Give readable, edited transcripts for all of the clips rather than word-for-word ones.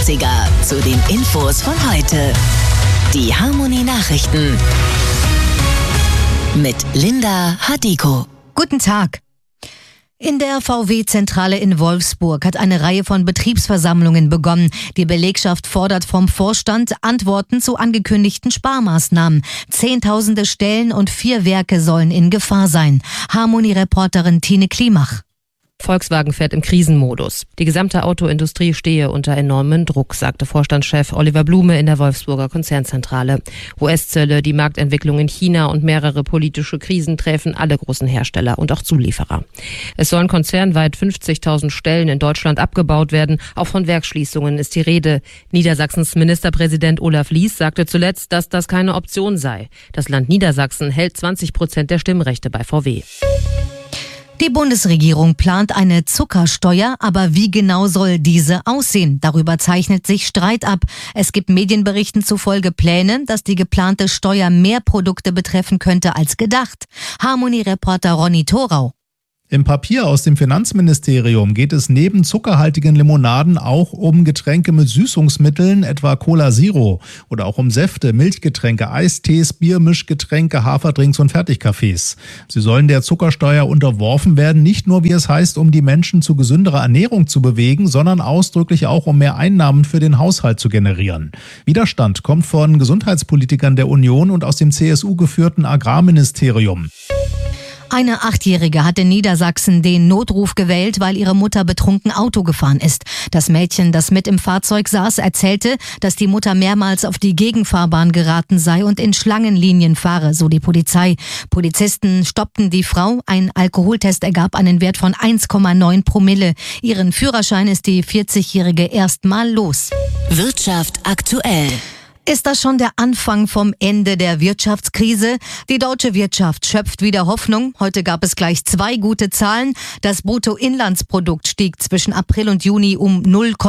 80er zu den Infos von heute. Die Harmony Nachrichten mit Linda Hadiko. Guten Tag. In der VW-Zentrale in Wolfsburg hat eine Reihe von Betriebsversammlungen begonnen. Die Belegschaft fordert vom Vorstand Antworten zu angekündigten Sparmaßnahmen. Zehntausende Stellen und 4 Werke sollen in Gefahr sein. Harmony-Reporterin Tine Klimach. Volkswagen fährt im Krisenmodus. Die gesamte Autoindustrie stehe unter enormem Druck, sagte Vorstandschef Oliver Blume in der Wolfsburger Konzernzentrale. US-Zölle, die Marktentwicklung in China und mehrere politische Krisen treffen alle großen Hersteller und auch Zulieferer. Es sollen konzernweit 50.000 Stellen in Deutschland abgebaut werden. Auch von Werksschließungen ist die Rede. Niedersachsens Ministerpräsident Olaf Lies sagte zuletzt, dass das keine Option sei. Das Land Niedersachsen hält 20% der Stimmrechte bei VW. Die Bundesregierung plant eine Zuckersteuer, aber wie genau soll diese aussehen? Darüber zeichnet sich Streit ab. Es gibt Medienberichten zufolge Pläne, dass die geplante Steuer mehr Produkte betreffen könnte als gedacht. Harmony-Reporter Ronny Thorau. Im Papier aus dem Finanzministerium geht es neben zuckerhaltigen Limonaden auch um Getränke mit Süßungsmitteln, etwa Cola Zero, oder auch um Säfte, Milchgetränke, Eistees, Biermischgetränke, Haferdrinks und Fertigkaffees. Sie sollen der Zuckersteuer unterworfen werden, nicht nur, wie es heißt, um die Menschen zu gesünderer Ernährung zu bewegen, sondern ausdrücklich auch, um mehr Einnahmen für den Haushalt zu generieren. Widerstand kommt von Gesundheitspolitikern der Union und aus dem CSU-geführten Agrarministerium. Eine 8-Jährige hat in Niedersachsen den Notruf gewählt, weil ihre Mutter betrunken Auto gefahren ist. Das Mädchen, das mit im Fahrzeug saß, erzählte, dass die Mutter mehrmals auf die Gegenfahrbahn geraten sei und in Schlangenlinien fahre, so die Polizei. Polizisten stoppten die Frau. Ein Alkoholtest ergab einen Wert von 1,9 Promille. Ihren Führerschein ist die 40-Jährige erstmal los. Wirtschaft aktuell. Ist das schon der Anfang vom Ende der Wirtschaftskrise? Die deutsche Wirtschaft schöpft wieder Hoffnung. Heute gab es gleich 2 gute Zahlen. Das Bruttoinlandsprodukt stieg zwischen April und Juni um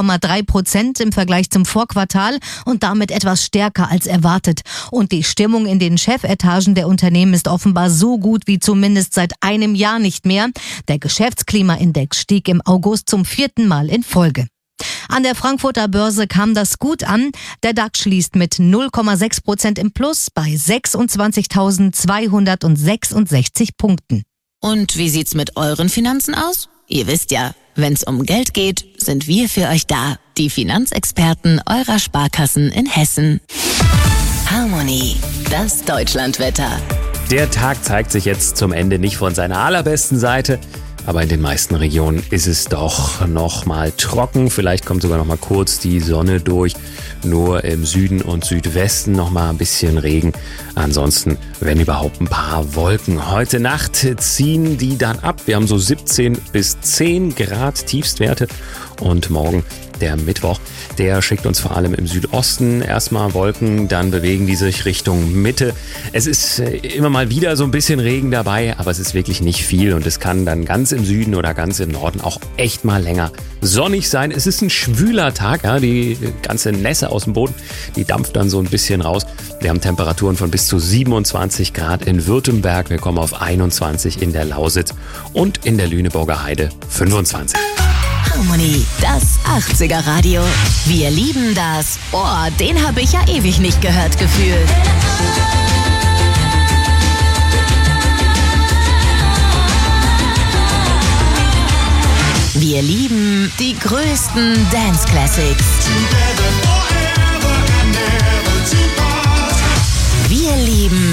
0,3% im Vergleich zum Vorquartal und damit etwas stärker als erwartet. Und die Stimmung in den Chefetagen der Unternehmen ist offenbar so gut wie zumindest seit einem Jahr nicht mehr. Der Geschäftsklimaindex stieg im August zum 4. Mal in Folge. An der Frankfurter Börse kam das gut an. Der DAX schließt mit 0,6% im Plus bei 26.266 Punkten. Und wie sieht's mit euren Finanzen aus? Ihr wisst ja, wenn's um Geld geht, sind wir für euch da. Die Finanzexperten eurer Sparkassen in Hessen. Harmony, das Deutschlandwetter. Der Tag zeigt sich jetzt zum Ende nicht von seiner allerbesten Seite. Aber in den meisten Regionen ist es doch noch mal trocken. Vielleicht kommt sogar noch mal kurz die Sonne durch. Nur im Süden und Südwesten noch mal ein bisschen Regen. Ansonsten, wenn überhaupt, ein paar Wolken. Heute Nacht ziehen die dann ab. Wir haben so 17 bis 10 Grad Tiefstwerte. Und morgen, der Mittwoch, der schickt uns vor allem im Südosten erstmal Wolken, dann bewegen die sich Richtung Mitte. Es ist immer mal wieder so ein bisschen Regen dabei, aber es ist wirklich nicht viel und es kann dann ganz im Süden oder ganz im Norden auch echt mal länger sonnig sein. Es ist ein schwüler Tag, ja, die ganze Nässe aus dem Boden, die dampft dann so ein bisschen raus. Wir haben Temperaturen von bis zu 27 Grad in Württemberg, wir kommen auf 21 in der Lausitz und in der Lüneburger Heide 25. Harmony, das 80er Radio. Wir lieben das. Oh, den habe ich ja ewig nicht gehört gefühlt. Wir lieben die größten Dance Classics. Wir lieben